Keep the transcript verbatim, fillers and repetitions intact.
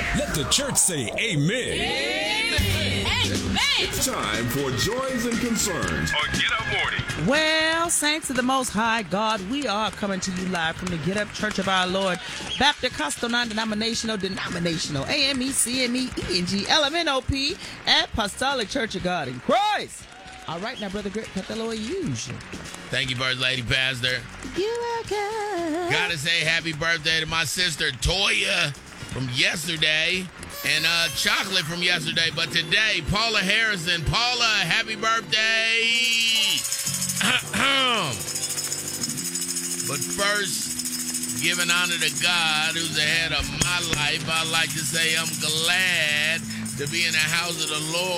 Let the church say amen. Amen. Amen. It's time for Joys and Concerns on Get Up Morning. Well, saints of the Most High God, we are coming to you live from the Get Up Church of Our Lord, Baptist, Costal, Non-Denominational, Denominational, A M E, C M E, E N G, L M N O P, Apostolic Church of God in Christ. All right, now, Brother Grit, cut the Lord usual. Thank you, First Lady Pastor. You're welcome. Gotta say happy birthday to my sister Toya from yesterday and uh, Chocolate from yesterday. But today, Paula Harrison. Paula, happy birthday. But first, giving honor to God, who's ahead of my life, I'd like to say I'm glad to be in the house of the Lord.